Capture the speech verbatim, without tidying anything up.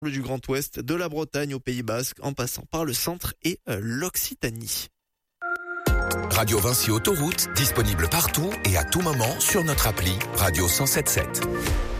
du Grand Ouest, de la Bretagne au Pays Basque, en passant par le centre et euh, l'Occitanie. Radio Vinci Autoroute, disponible partout et à tout moment sur notre appli Radio cent sept sept.